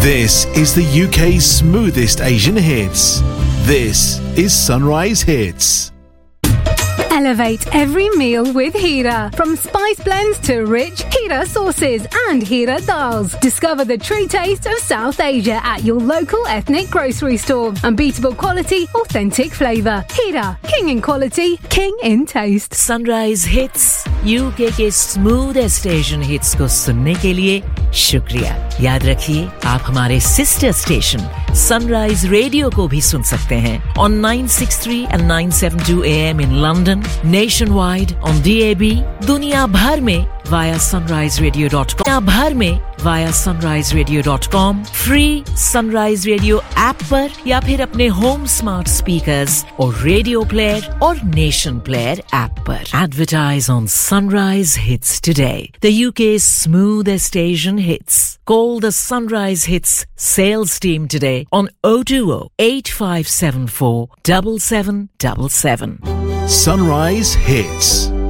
This is the UK's smoothest Asian hits. This is Sunrise Hits. Elevate every meal with Hira. From spice blends to rich Hira sauces and Hira dals. Discover the true taste of South Asia at your local ethnic grocery store. Unbeatable quality, authentic flavour. Hira, king in quality, king in taste. Sunrise Hits, UK के smoothest Asian hits को सुनने के लिए शुक्रिया. याद रखिए, आप हमारे sister station Sunrise Radio को भी सुन सकते हैं on 963 and 972 AM in London, nationwide on DAB, दुनिया भर में via sunriseradio.com, दुनिया भर में via sunriseradio.com, free Sunrise Radio app पर या फिर अपने home smart speakers और radio player और nation player app पर. Advertise on Sunrise Hits today, the UK's smoothest Asian hits. Call the Sunrise Hits sales team today on 020 8574 7777. Sunrise Hits.